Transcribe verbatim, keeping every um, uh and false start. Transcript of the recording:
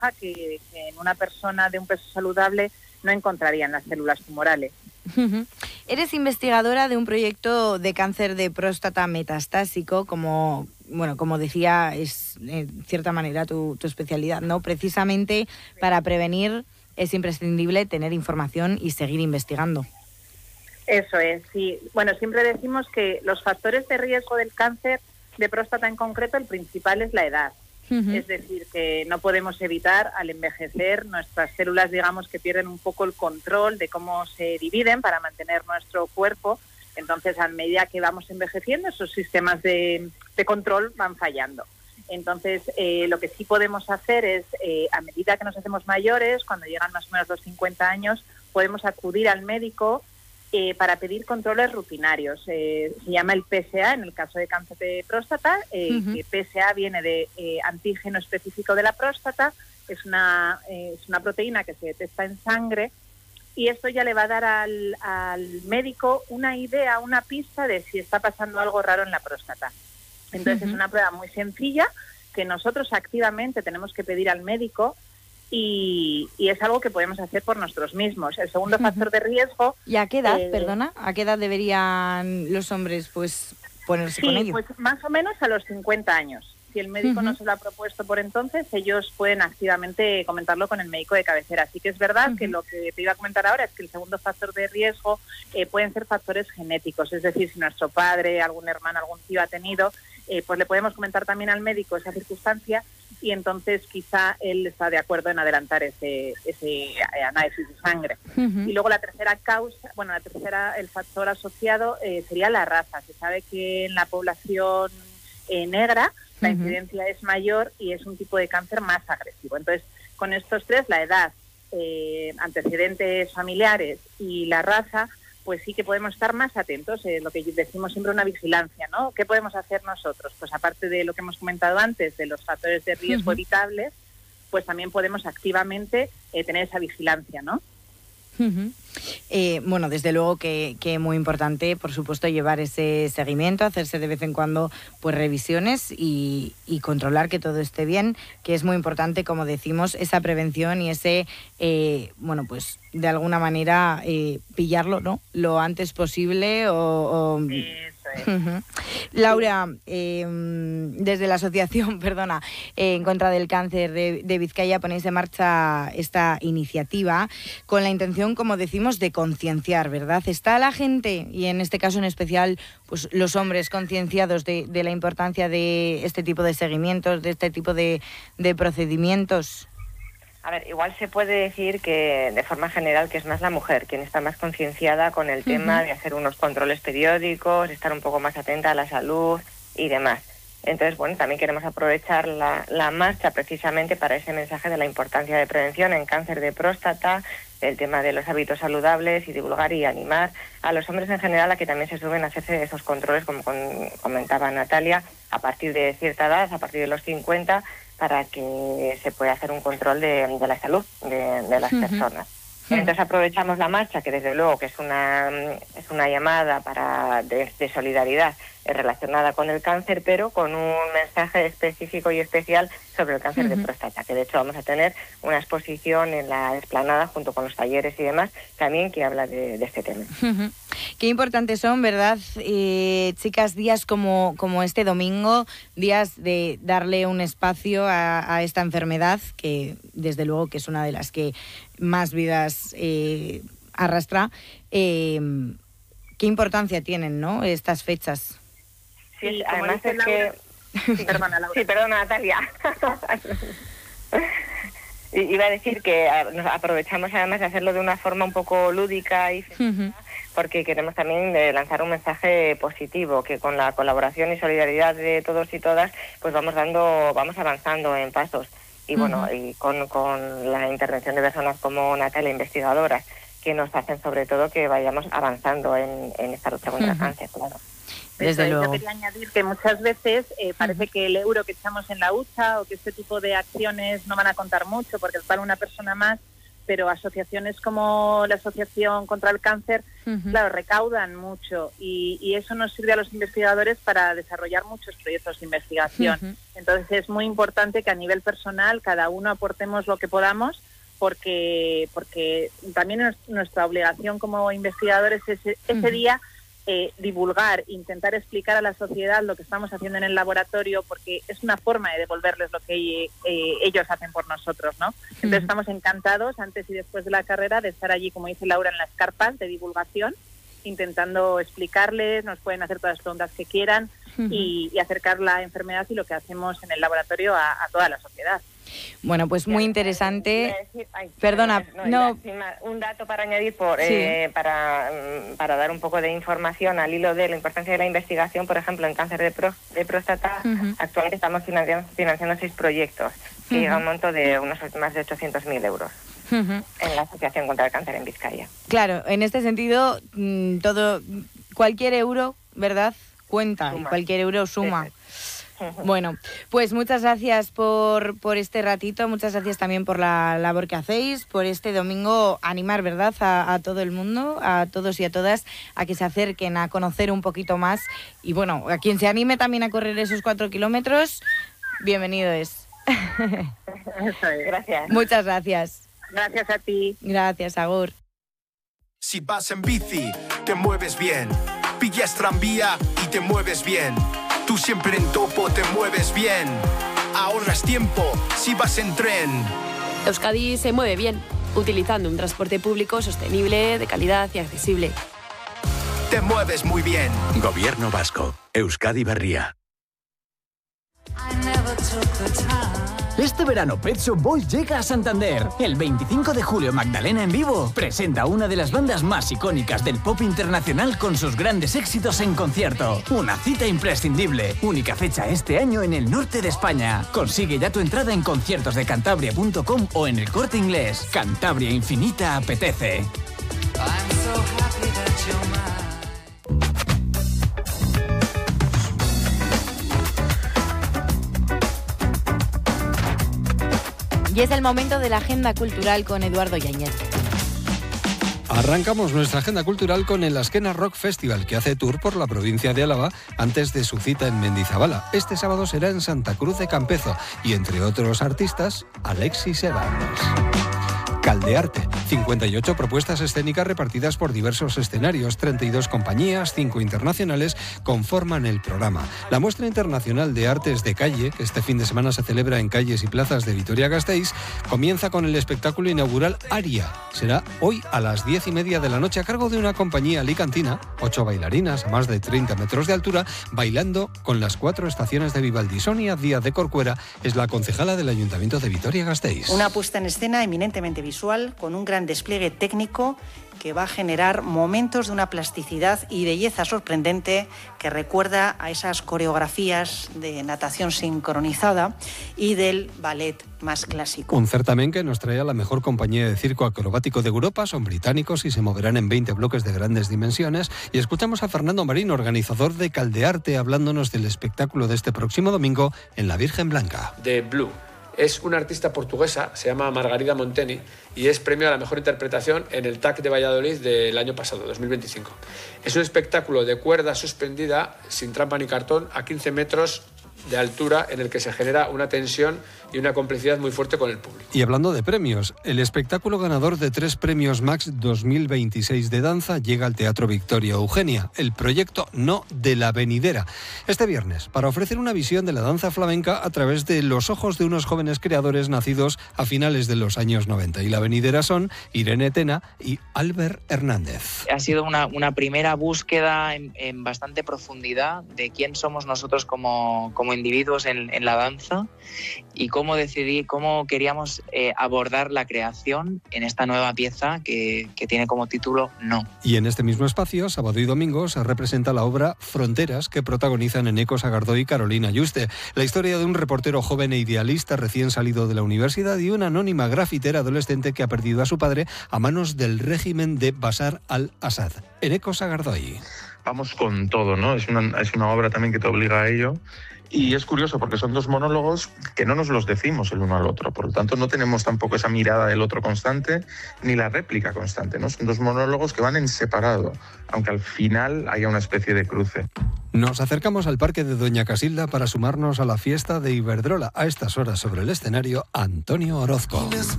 baja que, que en una persona de un peso saludable no encontrarían las células tumorales. Uh-huh. Eres investigadora de un proyecto de cáncer de próstata metastásico, como bueno, como decía, es en cierta manera tu, tu especialidad, ¿no? Precisamente para prevenir es imprescindible tener información y seguir investigando. Eso es, sí. Bueno, siempre decimos que los factores de riesgo del cáncer de próstata en concreto, el principal es la edad. Uh-huh. Es decir, que no podemos evitar al envejecer nuestras células, digamos, que pierden un poco el control de cómo se dividen para mantener nuestro cuerpo. Entonces, a medida que vamos envejeciendo, esos sistemas de, de control van fallando. Entonces, eh, lo que sí podemos hacer es, eh, a medida que nos hacemos mayores, cuando llegan más o menos los cincuenta años, podemos acudir al médico Eh, para pedir controles rutinarios. Eh, se llama el P S A en el caso de cáncer de próstata, eh, uh-huh. que P S A viene de eh, antígeno específico de la próstata, es una, eh, es una proteína que se detecta en sangre, y esto ya le va a dar al, al médico una idea, una pista de si está pasando algo raro en la próstata. Entonces uh-huh. es una prueba muy sencilla que nosotros activamente tenemos que pedir al médico. Y, y es algo que podemos hacer por nosotros mismos. El segundo factor de riesgo... ¿Y a qué edad, eh, perdona? ¿A qué edad deberían los hombres pues ponerse sí, con ello? Pues más o menos a los cincuenta años. Si el médico uh-huh. no se lo ha propuesto por entonces, ellos pueden activamente comentarlo con el médico de cabecera. Así que es verdad uh-huh. que lo que te iba a comentar ahora es que el segundo factor de riesgo eh, pueden ser factores genéticos. Es decir, si nuestro padre, algún hermano, algún tío ha tenido, eh, pues le podemos comentar también al médico esa circunstancia, y entonces quizá él está de acuerdo en adelantar ese, ese análisis de sangre. Uh-huh. Y luego la tercera causa, bueno, la tercera, el factor asociado eh, sería la raza. Se sabe que en la población eh, negra la uh-huh. incidencia es mayor y es un tipo de cáncer más agresivo. Entonces, con estos tres, la edad, eh, antecedentes familiares y la raza, pues sí que podemos estar más atentos, eh, lo que decimos siempre, una vigilancia, ¿no? ¿Qué podemos hacer nosotros? Pues aparte de lo que hemos comentado antes, de los factores de riesgo uh-huh. evitables, pues también podemos activamente eh, tener esa vigilancia, ¿no? Uh-huh. Eh, bueno, desde luego que, que muy importante, por supuesto, llevar ese seguimiento, hacerse de vez en cuando pues revisiones y, y controlar que todo esté bien, que es muy importante, como decimos, esa prevención y ese, eh, bueno, pues de alguna manera eh, pillarlo, ¿no? Lo antes posible o... o... Eso es. Uh-huh. Laura, eh, desde la asociación, perdona, eh, en contra del cáncer de, de Vizcaya ponéis en marcha esta iniciativa con la intención, como decimos, de concienciar, ¿verdad? ¿Está la gente, y en este caso en especial pues los hombres, concienciados de, de la importancia de este tipo de seguimientos, de este tipo de, de procedimientos? A ver, igual se puede decir que de forma general que es más la mujer quien está más concienciada con el tema uh-huh. de hacer unos controles periódicos, estar un poco más atenta a la salud y demás. Entonces, bueno, también queremos aprovechar la, la marcha precisamente para ese mensaje de la importancia de prevención en cáncer de próstata, el tema de los hábitos saludables y divulgar y animar a los hombres en general a que también se suben a hacerse esos controles, como con, comentaba Natalia, a partir de cierta edad, a partir de los cincuenta, para que se pueda hacer un control de, de la salud de, de las uh-huh. personas. Entonces aprovechamos la marcha, que desde luego que es una es una llamada para de, de solidaridad relacionada con el cáncer, pero con un mensaje específico y especial sobre el cáncer uh-huh. de próstata, que de hecho vamos a tener una exposición en la explanada junto con los talleres y demás, también que habla de, de este tema. Uh-huh. Qué importantes son, ¿verdad? Eh, chicas, días como, como este domingo, días de darle un espacio a, a esta enfermedad, que desde luego que es una de las que más vidas eh, arrastra. Eh, ¿Qué importancia tienen, no, estas fechas? Sí, sí, además es que... Sí, perdona, Laura. Sí, perdona, Natalia. Iba a decir que nos aprovechamos además de hacerlo de una forma un poco lúdica y festiva, uh-huh. porque queremos también lanzar un mensaje positivo, que con la colaboración y solidaridad de todos y todas, pues vamos dando, vamos avanzando en pasos. Y bueno, uh-huh. y con, con la intervención de personas como Natalia, investigadoras, que nos hacen sobre todo que vayamos avanzando en, en esta lucha contra uh-huh. el cáncer, claro. Desde Eso, luego. Yo quería añadir que muchas veces eh, parece uh-huh. que el euro que echamos en la hucha o que este tipo de acciones no van a contar mucho porque es para una persona más, pero asociaciones como la Asociación contra el Cáncer, uh-huh. claro, recaudan mucho y, y eso nos sirve a los investigadores para desarrollar muchos proyectos de investigación. Uh-huh. Entonces es muy importante que a nivel personal cada uno aportemos lo que podamos, porque porque también es nuestra obligación como investigadores ese, ese uh-huh. día eh, divulgar, intentar explicar a la sociedad lo que estamos haciendo en el laboratorio, porque es una forma de devolverles lo que eh, ellos hacen por nosotros, ¿no? Entonces uh-huh. estamos encantados antes y después de la carrera de estar allí, como dice Laura, en las carpas de divulgación, intentando explicarles, nos pueden hacer todas las preguntas que quieran uh-huh. y, y acercar la enfermedad y lo que hacemos en el laboratorio a, a toda la sociedad. Bueno, pues muy interesante. Decir, ay, Perdona, no, no. Un dato para añadir, por, sí. eh, para, para dar un poco de información al hilo de la importancia de la investigación. Por ejemplo, en cáncer de, pro, de próstata, uh-huh. actualmente estamos financiando, financiando seis proyectos que uh-huh. llega a un monto de unos más de ochocientos mil euros. Uh-huh. En la Asociación contra el Cáncer en Vizcaya. Claro, en este sentido, todo, cualquier euro, ¿verdad?, cuenta, suma. Y cualquier euro suma. Sí, sí. Bueno, pues muchas gracias por, por este ratito, muchas gracias también por la labor que hacéis, por este domingo animar, ¿verdad?, a, a todo el mundo, a todos y a todas, a que se acerquen a conocer un poquito más. Y bueno, a quien se anime también a correr esos cuatro kilómetros, bienvenido es. Gracias. Muchas gracias. Gracias a ti. Gracias, Agur. Si vas en bici, te mueves bien. Pillas tranvía y te mueves bien. Tú siempre en topo te mueves bien. Ahorras tiempo si vas en tren. Euskadi se mueve bien, utilizando un transporte público sostenible, de calidad y accesible. Te mueves muy bien. Gobierno vasco. Euskadi Berria. Este verano Pet Shop Boys llega a Santander. El veinticinco de julio Magdalena en vivo presenta una de las bandas más icónicas del pop internacional con sus grandes éxitos en concierto. Una cita imprescindible. Única fecha este año en el norte de España. Consigue ya tu entrada en conciertos de cantabria punto com o en el Corte Inglés. Cantabria Infinita apetece. Y es el momento de la agenda cultural con Eduardo Yáñez. Arrancamos nuestra agenda cultural con el Azkena Rock Festival, que hace tour por la provincia de Álava antes de su cita en Mendizabala. Este sábado será en Santa Cruz de Campezo y, entre otros artistas, Alexis Evans. Caldearte, cincuenta y ocho propuestas escénicas repartidas por diversos escenarios, treinta y dos compañías, cinco internacionales, conforman el programa. La muestra internacional de artes de calle, que este fin de semana se celebra en calles y plazas de Vitoria-Gasteiz, comienza con el espectáculo inaugural Aria. Será hoy a las diez y media de la noche a cargo de una compañía alicantina, ocho bailarinas a más de treinta metros de altura, bailando con las cuatro estaciones de Vivaldi. Sonia Díaz de Corcuera es la concejala del Ayuntamiento de Vitoria-Gasteiz. Una puesta en escena eminentemente visual, con un gran despliegue técnico que va a generar momentos de una plasticidad y belleza sorprendente que recuerda a esas coreografías de natación sincronizada y del ballet más clásico. Un certamen que nos trae a la mejor compañía de circo acrobático de Europa. Son británicos y se moverán en veinte bloques de grandes dimensiones. Y escuchamos a Fernando Marín, organizador de Caldearte, hablándonos del espectáculo de este próximo domingo en la Virgen Blanca. The Blue. Es una artista portuguesa, se llama Margarida Monteni, y es premio a la mejor interpretación en el T A C de Valladolid del año pasado, dos mil veinticinco. Es un espectáculo de cuerda suspendida, sin trampa ni cartón, a quince metros de altura, en el que se genera una tensión y una complicidad muy fuerte con el público. Y hablando de premios, el espectáculo ganador de tres premios Max dos mil veintiséis de danza llega al Teatro Victoria Eugenia, el proyecto No de la Venidera, este viernes, para ofrecer una visión de la danza flamenca a través de los ojos de unos jóvenes creadores nacidos a finales de los años noventa. Y la venidera son Irene Tena y Albert Hernández. Ha sido una, una primera búsqueda en, en bastante profundidad de quién somos nosotros como, como individuos en, en la danza y cómo decidí, cómo queríamos eh, abordar la creación en esta nueva pieza que, que tiene como título No. Y en este mismo espacio, sábado y domingo, se representa la obra Fronteras, que protagonizan Eneco Sagardoy y Carolina Yuste. La historia de un reportero joven e idealista recién salido de la universidad y una anónima grafitera adolescente que ha perdido a su padre a manos del régimen de Bashar al-Assad. Eneco Sagardoy. Vamos con todo, ¿no? Es una, es una obra también que te obliga a ello. Y es curioso porque son dos monólogos que no nos los decimos el uno al otro, por lo tanto no tenemos tampoco esa mirada del otro constante ni la réplica constante, ¿no? Son dos monólogos que van en separado, aunque al final haya una especie de cruce. Nos acercamos al Parque de Doña Casilda para sumarnos a la fiesta de Iberdrola. A estas horas sobre el escenario, Antonio Orozco.